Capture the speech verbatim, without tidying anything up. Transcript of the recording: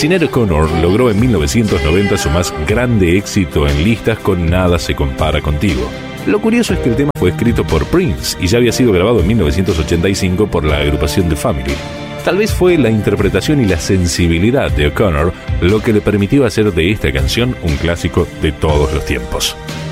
Sinéad O'Connor logró en mil novecientos noventa su más grande éxito en listas con Nada se compara contigo. Lo curioso es que el tema fue escrito por Prince y ya había sido grabado en mil novecientos ochenta y cinco por la agrupación The Family. Tal vez fue la interpretación y la sensibilidad de O'Connor lo que le permitió hacer de esta canción un clásico de todos los tiempos.